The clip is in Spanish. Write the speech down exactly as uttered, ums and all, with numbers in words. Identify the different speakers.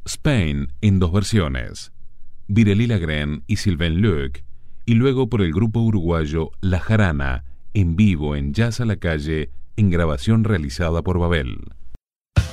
Speaker 1: Spain en dos versiones, Virelí Lagrén y Sylvain Luc, y luego por el grupo uruguayo La Jarana, en vivo en Jazz a la Calle, en grabación realizada por Babel.